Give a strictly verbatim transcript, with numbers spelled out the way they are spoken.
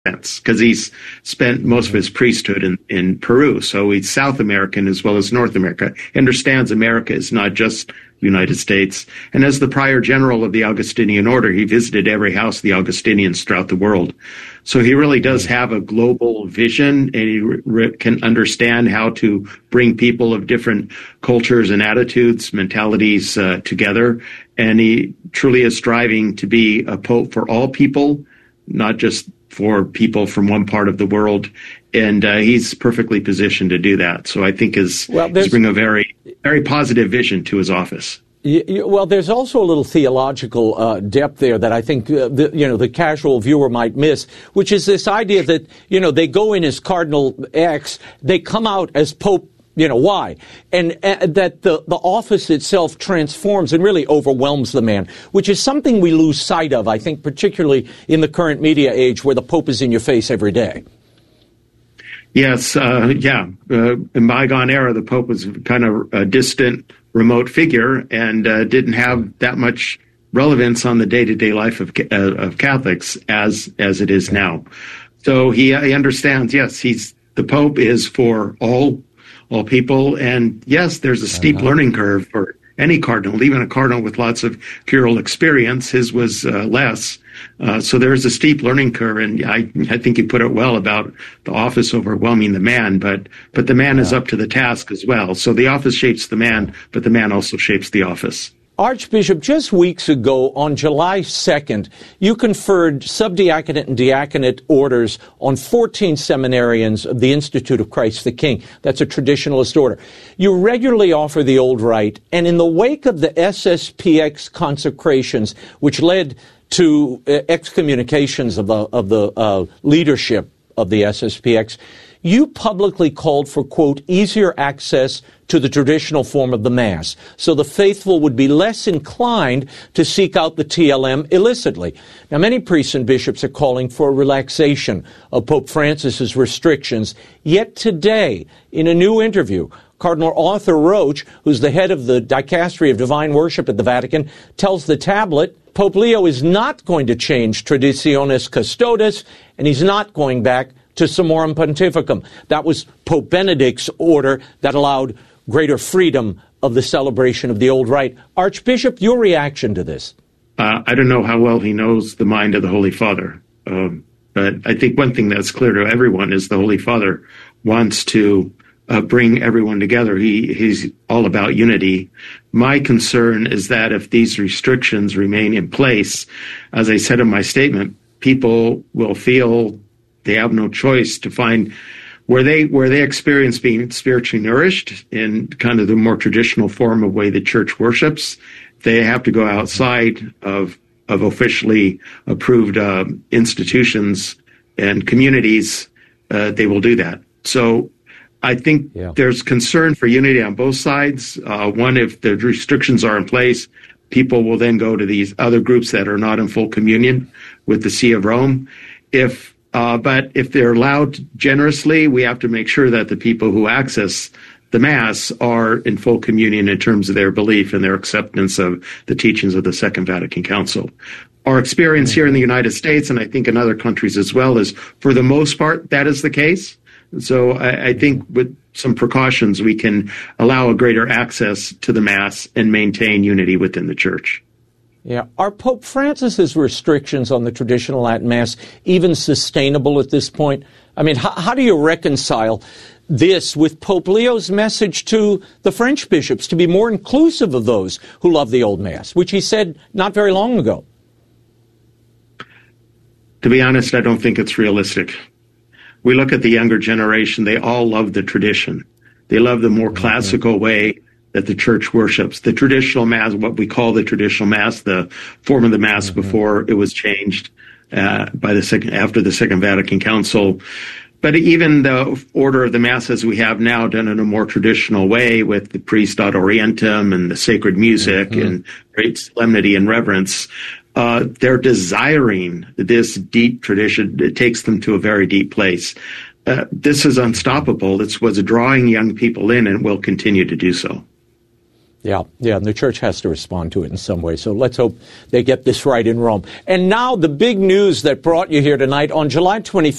because he's spent most of his priesthood in, in Peru. So he's South American as well as North America. He understands America is not just the United States. And as the prior general of the Augustinian order, he visited every house of the Augustinians throughout the world. So he really does have a global vision, and he re- can understand how to bring people of different cultures and attitudes, mentalities uh, together. And he truly is striving to be a pope for all people, not just for people from one part of the world, and uh, he's perfectly positioned to do that. So I think is well, he's bring a very, very positive vision to his office. You, you, well, there's also a little theological uh, depth there that I think uh, the, you know the casual viewer might miss, which is this idea that you know they go in as Cardinal X, they come out as Pope. You know, why? And uh, that the, the office itself transforms and really overwhelms the man, which is something we lose sight of, I think, particularly in the current media age where the Pope is in your face every day. Yes, uh, yeah. Uh, in bygone era, the Pope was kind of a distant, remote figure and uh, didn't have that much relevance on the day-to-day life of uh, of Catholics as as it is now. So he, he understands, yes, he's the Pope is for all all people. And yes, there's a steep uh-huh. learning curve for any cardinal, even a cardinal with lots of curial experience. His was uh, less. Uh, so there's a steep learning curve. And I, I think you put it well about the office overwhelming the man, but, but the man yeah. is up to the task as well. So the office shapes the man, but the man also shapes the office. Archbishop, just weeks ago, on July second, you conferred subdiaconate and diaconate orders on fourteen seminarians of the Institute of Christ the King. That's a traditionalist order. You regularly offer the old rite, and in the wake of the S S P X consecrations, which led to uh, excommunications of the, of the uh, leadership of the S S P X, you publicly called for, quote, easier access to the traditional form of the Mass, so the faithful would be less inclined to seek out the T L M illicitly. Now, many priests and bishops are calling for a relaxation of Pope Francis's restrictions, yet today, in a new interview, Cardinal Arthur Roche, who's the head of the Dicastery of Divine Worship at the Vatican, tells the Tablet Pope Leo is not going to change Traditionis Custodes, and he's not going back to Summorum Pontificum. That was Pope Benedict's order that allowed greater freedom of the celebration of the old rite. Archbishop, your reaction to this? Uh, I don't know how well he knows the mind of the Holy Father, um, but I think one thing that's clear to everyone is the Holy Father wants to uh, bring everyone together. He he's all about unity. My concern is that if these restrictions remain in place, as I said in my statement, people will feel they have no choice to find where they where they experience being spiritually nourished in kind of the more traditional form of way the church worships. They have to go outside of of officially approved uh, institutions and communities. Uh, they will do that. So I think yeah. there's concern for unity on both sides. Uh, one, if the restrictions are in place, people will then go to these other groups that are not in full communion with the See of Rome. If Uh, but if they're allowed generously, we have to make sure that the people who access the Mass are in full communion in terms of their belief and their acceptance of the teachings of the Second Vatican Council. Our experience here in the United States, and I think in other countries as well, is for the most part, that is the case. So I, I think with some precautions, we can allow a greater access to the Mass and maintain unity within the Church. Yeah. Are Pope Francis's restrictions on the traditional Latin Mass even sustainable at this point? I mean, how, how do you reconcile this with Pope Leo's message to the French bishops to be more inclusive of those who love the old Mass, which he said not very long ago? To be honest, I don't think it's realistic. We look at the younger generation, they all love the tradition. They love the more mm-hmm. classical way that the church worships. The traditional Mass, what we call the traditional Mass, the form of the Mass mm-hmm. before it was changed uh, by the second, after the Second Vatican Council. But even the order of the Mass as we have now, done in a more traditional way with the priest ad orientem and the sacred music mm-hmm. and great solemnity and reverence, uh, they're desiring this deep tradition. It takes them to a very deep place. Uh, this is unstoppable. It's what's drawing young people in and will continue to do so. Yeah, yeah, and the church has to respond to it in some way. So let's hope they get this right in Rome. And now the big news that brought you here tonight on July twenty-fifth.